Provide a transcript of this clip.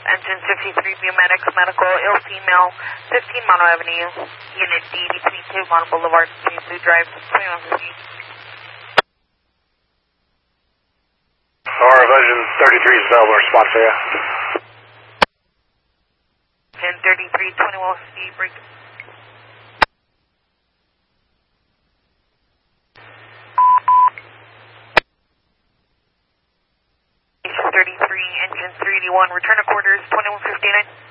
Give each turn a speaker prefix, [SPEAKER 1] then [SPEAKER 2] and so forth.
[SPEAKER 1] engine 53 Biomedics Medical, ill female, 15 Mono Avenue, Unit D between 2 Mono Boulevard, Blue Drive, 2150.
[SPEAKER 2] Engine 33 is available in response for you.
[SPEAKER 1] Engine 33, 2150, break. Engine 33, engine 381, return to quarters, 2159.